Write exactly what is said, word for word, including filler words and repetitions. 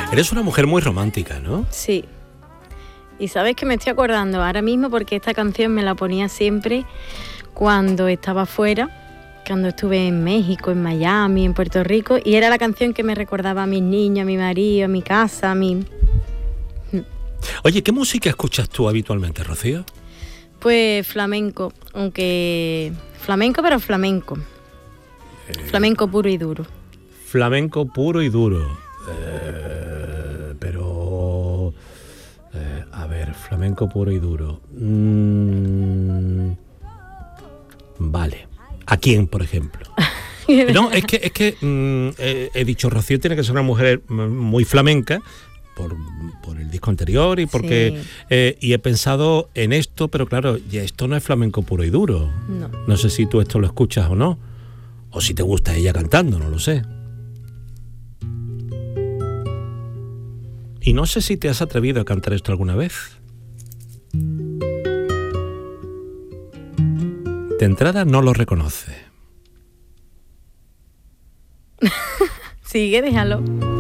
Eres una mujer muy romántica, ¿no? Sí. Y sabes que me estoy acordando ahora mismo porque esta canción me la ponía siempre cuando estaba fuera, cuando estuve en México, en Miami, en Puerto Rico, y era la canción que me recordaba a mis niños, a mi marido, a mi casa, a mi... Oye, ¿qué música escuchas tú habitualmente, Rocío? Pues flamenco, aunque... Flamenco, pero flamenco. Eh... Flamenco puro y duro. Flamenco puro y duro. Eh, pero... Eh, a ver, flamenco puro y duro. Mm, vale. ¿A quién, por ejemplo? No, es que, es que mm, eh, he dicho, Rocío tiene que ser una mujer muy flamenca por, por el disco anterior y porque sí. eh, y he pensado en esto, pero claro, ya esto no es flamenco puro y duro. No. No sé si tú esto lo escuchas o no, o si te gusta ella cantando, no lo sé. Y no sé si te has atrevido a cantar esto alguna vez. De entrada no lo reconoce. Sigue, déjalo.